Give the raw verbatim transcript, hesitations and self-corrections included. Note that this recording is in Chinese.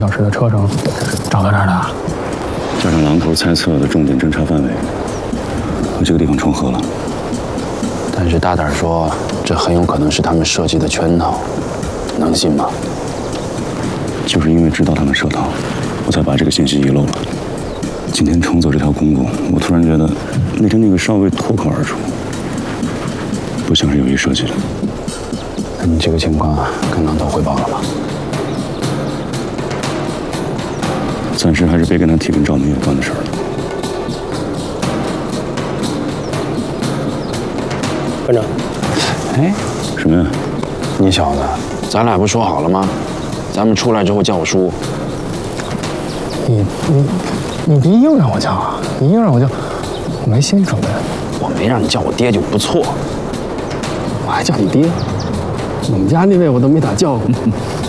小时的车程找到这儿的， 加上狼头猜测的重点侦查范围，和这个地方重合了。 但是大胆说，这很有可能是他们设计的圈套，能信吗？ 就是因为知道他们设套，我才把这个信息遗漏了。今天重走这条公路，我突然觉得那天那个少尉脱口而出，不像是有意设计的。 那你这个情况跟狼头汇报了吗？ 暂时还是别跟他提跟赵明有关的事儿了。 班长， 哎， 什么呀？ 你小子，咱俩不说好了吗？咱们出来之后叫我叔。 你你你别硬让我叫啊！你硬让我叫，我没心理准备。 我没让你叫我爹就不错。 我还叫你爹，我们家那位我都没咋叫过。